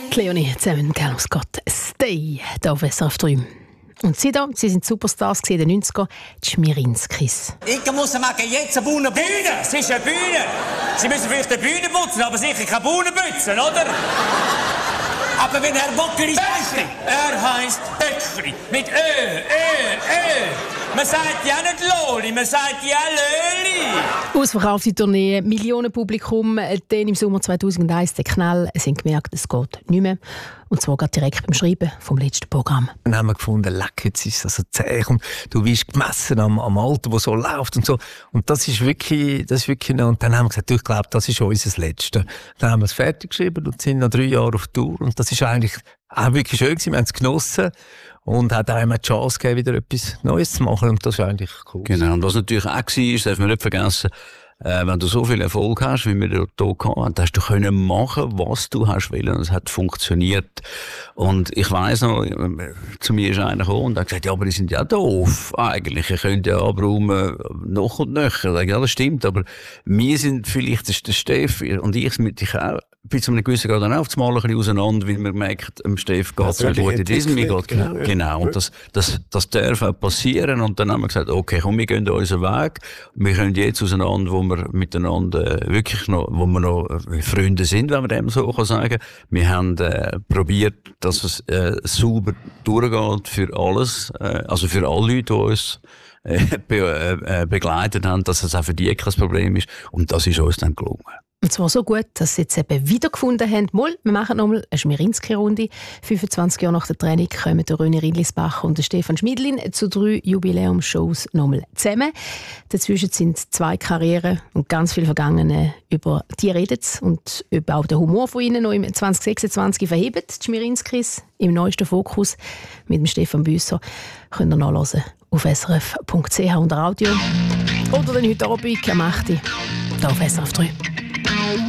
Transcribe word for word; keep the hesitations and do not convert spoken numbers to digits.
Leonie zusammen mit Carlos Scott. Stay, hier auf S R F drei. Und Sie da, Sie sind Superstars in den neunziger, die Schmierinskis. Ich muss sagen, jetzt eine Bühne putzen. Bühne? Es ist eine Bühne. Sie müssen vielleicht eine Bühne putzen, aber sicher keine Bühne putzen, oder? Aber wenn Herr Bockeri Böckli, er heisst Böckli, mit Ö, Ö, Ö. Man sagt ja nicht Loli, man sagt ja Löli. Ausverkaufte Tournee, Millionenpublikum, dann im Sommer zweitausendeins der Knall. Sie haben gemerkt, es geht nicht mehr. Und zwar gerade direkt beim Schreiben vom letzten Programm. Dann haben wir gefunden, leck, jetzt ist das so zäh und du wirst gemessen am, am Alter, das so läuft und so. Und das ist wirklich, das ist wirklich noch. Und dann haben wir gesagt, du, ich glaube, das ist unser Letztes. Dann haben wir es fertig geschrieben und sind noch drei Jahre auf Tour. Und das ist eigentlich auch wirklich schön gewesen. Wir haben es genossen und hat einem die Chance gegeben, wieder etwas Neues zu machen. Und das ist eigentlich cool. Genau. Und was natürlich auch war, das darf man nicht vergessen, Äh, wenn du so viel Erfolg hast, wie wir hier hatten, hast du können machen, was du hast wollen, und es hat funktioniert. Und ich weiss noch, zu mir ist einer gekommen und hat gesagt, ja, aber die sind ja doof, eigentlich. Ihr könnt ja abräumen, noch und nöcher. Ich sage, ja, das stimmt, aber wir sind vielleicht, das ist der Steff, und ich mit dich auch, bis zu einem gewissen Grad dann auch das Mal ein bisschen auseinander, weil man merkt, dem Steff geht es so gut in diesem, mir geht genau, genau. Und das, das, das darf auch passieren. Und dann haben wir gesagt, okay, komm, wir gehen unseren Weg. Wir können jetzt auseinander, wo wir miteinander äh, wirklich noch, wo wir noch äh, Freunde sind, wenn man dem so kann sagen. Wir haben äh, probiert, dass es äh, sauber durchgeht für alles, äh, also für alle Leute, die uns äh, be äh, begleitet haben, dass es auch für die kein Problem ist. Und das ist uns dann gelungen. Und zwar so gut, dass sie jetzt eben wiedergefunden haben. Mal, wir machen nochmal eine Schmierinski-Runde. fünfundzwanzig Jahre nach der Trennung kommen der René Rindlisbacher und der Stefan Schmidlin zu drei Jubiläumsshows nochmal zusammen. Dazwischen sind zwei Karrieren und ganz viele Vergangene, über die redet und über auch den Humor von ihnen noch im zwanzig sechsundzwanzig verheben. Die Schmierinskis im neuesten Fokus mit dem Stefan Büsser. Könnt ihr nachhören auf s r f punkt c h unter Audio. Oder dann heute Abend am acht Uhr hier auf S R F drei.